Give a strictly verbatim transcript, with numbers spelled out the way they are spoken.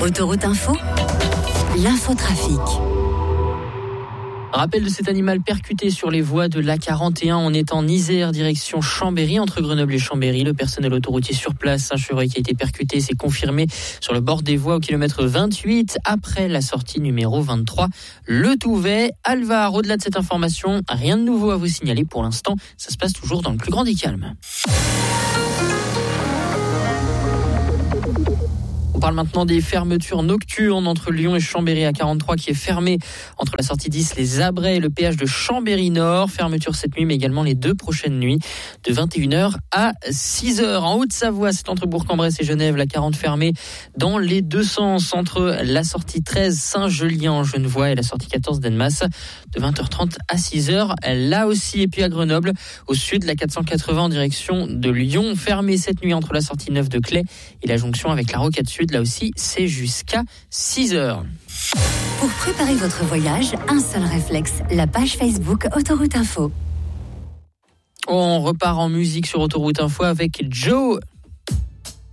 Autoroute Info, l'infotrafic. Rappel de cet animal percuté sur les voies de l'A quarante et un. On est en Isère, direction Chambéry, entre Grenoble et Chambéry. Le personnel autoroutier sur place, un chevreuil qui a été percuté, s'est confirmé sur le bord des voies au kilomètre vingt-huit, après la sortie numéro vingt-trois. Le Touvet. Alvar, au-delà de cette information, rien de nouveau à vous signaler pour l'instant. Ça se passe toujours dans le plus grand des calmes. On parle maintenant des fermetures nocturnes entre Lyon et Chambéry A quarante-trois qui est fermée entre la sortie dix, les Abrets et le péage de Chambéry-Nord. Fermeture cette nuit, mais également les deux prochaines nuits de vingt et une heures à six heures. En Haute-Savoie, c'est entre Bourg-en-Bresse et Genève, la quarante fermée dans les deux sens entre la sortie treize Saint-Julien-Genevois et la sortie quatorze d'Annemasse de vingt heures trente à six heures. Là aussi, et puis à Grenoble, au sud, la quatre cent quatre-vingts en direction de Lyon, fermée cette nuit entre la sortie neuf de Claye et la jonction avec la Rocade Sud. Là aussi, c'est jusqu'à six heures. Pour préparer votre voyage, un seul réflexe, la page Facebook Autoroute Info. On repart en musique sur Autoroute Info avec Joe.